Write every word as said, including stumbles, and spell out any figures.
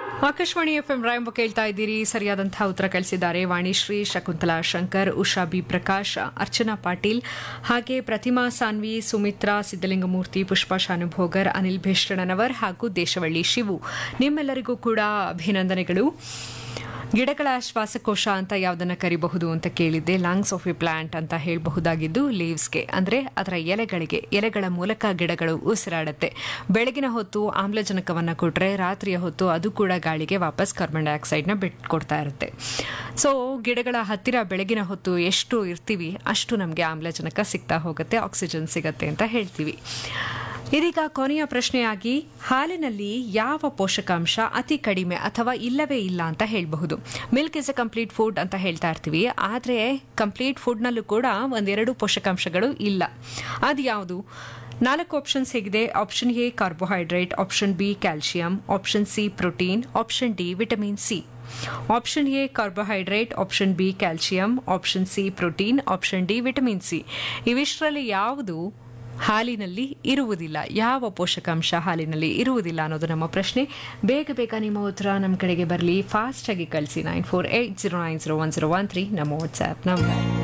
Akashvani FM ರಾಯಂಬ ಕೇಳ್ತಾ ಇದ್ದೀರಿ. ಸರಿಯಾದಂತಹ ಉತ್ತರ ಕಳಿಸಿದ್ದಾರೆ ವಾಣಿಶ್ರೀ, ಶಕುಂತಲಾ ಶಂಕರ್, ಉಷಾ ಬಿ ಪ್ರಕಾಶ್, ಅರ್ಚನಾ ಪಾಟೀಲ್, ಹಾಗೆ ಪ್ರತಿಮಾ ಸಾನ್ವಿ, ಸುಮಿತ್ರಾ ಸಿದ್ದಲಿಂಗಮೂರ್ತಿ, ಪುಷ್ಪಾ ಶಾನುಭೋಗರ್, ಅನಿಲ್ ಭೇಷ್ಟಣ್ಣನವರ್ ಹಾಗೂ ದೇಶವಳ್ಳಿ ಶಿವು. ನಿಮ್ಮೆಲ್ಲರಿಗೂ ಕೂಡ ಅಭಿನಂದನೆಗಳು. ಗಿಡಗಳ ಶ್ವಾಸಕೋಶ ಅಂತ ಯಾವುದನ್ನು ಕರಿಬಹುದು ಅಂತ ಕೇಳಿದ್ದೆ. ಲಂಗ್ಸ್ ಆಫ್ ಎ ಪ್ಲಾಂಟ್ ಅಂತ ಹೇಳಬಹುದಾಗಿದ್ದು ಲೀವ್ಸ್ಗೆ, ಅಂದರೆ ಅದರ ಎಲೆಗಳಿಗೆ. ಎಲೆಗಳ ಮೂಲಕ ಗಿಡಗಳು ಉಸಿರಾಡುತ್ತೆ. ಬೆಳಗಿನ ಹೊತ್ತು ಆಮ್ಲಜನಕವನ್ನು ಕೊಟ್ಟರೆ ರಾತ್ರಿಯ ಹೊತ್ತು ಅದು ಕೂಡ ಗಾಳಿಗೆ ವಾಪಸ್ ಕಾರ್ಬನ್ ಡೈಆಕ್ಸೈಡ್ನ ಬಿಟ್ಕೊಡ್ತಾ ಇರುತ್ತೆ. ಸೊ ಗಿಡಗಳ ಹತ್ತಿರ ಬೆಳಗಿನ ಹೊತ್ತು ಎಷ್ಟು ಇರ್ತೀವಿ ಅಷ್ಟು ನಮಗೆ ಆಮ್ಲಜನಕ ಸಿಗ್ತಾ ಹೋಗುತ್ತೆ, ಆಕ್ಸಿಜನ್ ಸಿಗತ್ತೆ ಅಂತ ಹೇಳ್ತೀವಿ. ಇದೀಗ ಕೊನೆಯ ಪ್ರಶ್ನೆಯಾಗಿ, ಹಾಲಿನಲ್ಲಿ ಯಾವ ಪೋಷಕಾಂಶ ಅತಿ ಕಡಿಮೆ ಅಥವಾ ಇಲ್ಲವೇ ಇಲ್ಲ ಅಂತ ಹೇಳಬಹುದು? Milk is A complete food ಅಂತ ಹೇಳ್ತಾ ಇರ್ತೀವಿ, ಆದರೆ ಕಂಪ್ಲೀಟ್ ಫುಡ್ನಲ್ಲೂ ಕೂಡ ಒಂದೆರಡು ಪೋಷಕಾಂಶಗಳು ಇಲ್ಲ. ಅದು ಯಾವುದು? ನಾಲ್ಕು ಆಪ್ಷನ್ಸ್ ಹೇಗಿದೆ. Option A carbohydrate, option B calcium, option C protein, option D vitamin C. Option A carbohydrate, option B calcium, option C protein, option D vitamin C. ಇವಿಷ್ಟರಲ್ಲಿ ಯಾವುದು ಹಾಲಿನಲ್ಲಿ ಇರುವುದಿಲ್ಲ? ಯಾವ ಪೋಷಕಾಂಶ ಹಾಲಿನಲ್ಲಿ ಇರುವುದಿಲ್ಲ ಅನ್ನೋದು ನಮ್ಮ ಪ್ರಶ್ನೆ. ಬೇಗ ಬೇಗ ನಿಮ್ಮ ಉತ್ತರ ನಮ್ಮ ಕಡೆಗೆ ಬರಲಿ, ಫಾಸ್ಟ್ ಆಗಿ ಕಳಿಸಿ. Nine four eight zero nine zero one zero one three ನಮ್ಮ ವಾಟ್ಸ್ಆ್ಯಪ್ ನಂಬರ್.